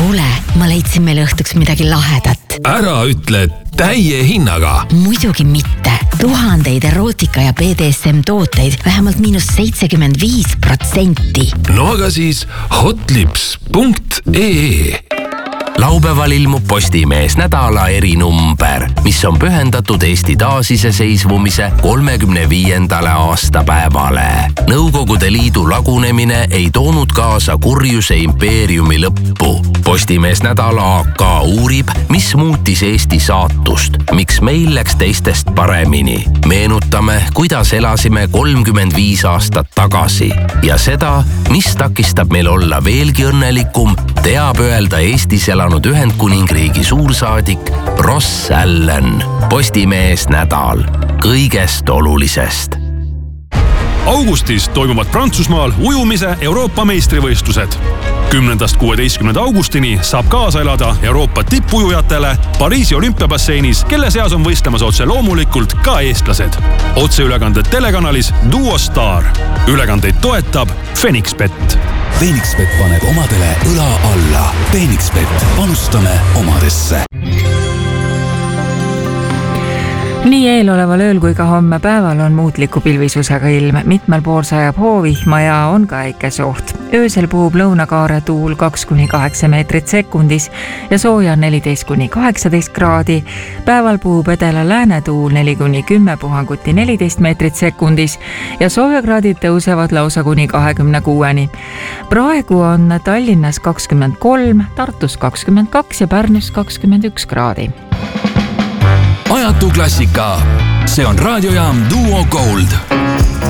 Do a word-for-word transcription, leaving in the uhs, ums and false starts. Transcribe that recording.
kuule, ma leidsin meile õhtuks midagi lahedat. Ära ütle täie hinnaga. Muidugi mitte. Tuhandeid erootika ja B D S M tooteid vähemalt miinus seitsekümmend viis protsenti. No aga siis hotlips punkt ee. Laupäeval ilmub Postimees nädala erinumber, mis on pühendatud Eesti taasiseseisvumise kolmekümne viiendale aastapäevale. Nõukogude Liidu lagunemine ei toonud kaasa kurjuse impeeriumi lõppu. Postimees nädala A K uurib, mis muutis Eesti saatust, miks meil läks teistest paremini. Meenutame, kuidas elasime kolmkümmend viis aastat tagasi ja seda, mis takistab meil olla veelgi õnnelikum, teab öelda Eestis elanud Ühendkuningriigi suursaadik Ross Allen. Postimees nädal kõigest olulisest. Augustis toimuvad Prantsusmaal ujumise Euroopa meistrivõistlused. kümnendast kuueteistkümnenda augustini saab kaasa elada Euroopa tippujujatele Pariisi olümpiabasseinis, kelle seas on võistlemas otse loomulikult ka eestlased. Otseülekanded telekanalis Duo Star. Ülekandeid toetab Fenixbet. Fenixbet paneb omadele õla alla. Fenixbet, panustame omadesse. Nii eeloleval ööl kui ka homme päeval on muutliku pilvisusega ilm. Mitmel pool sajab hoovihma ja on ka äikesoht. Öösel puhub lõunakaare tuul kaks kuni kaheksa meetrit sekundis ja sooja on neliteist kuni kaheksateist kraadi. Päeval puhub edela lääne tuul neli kuni kümme puhanguti neliteist meetrit sekundis ja soojakraadid tõusevad lausa kuni kahekümne kuueni. Praegu on Tallinnas kakskümmend kolm, Tartus kakskümmend kaks ja Pärnus kakskümmend üks kraadi. Ajatu klassika. See on raadiojaam Duo Gold.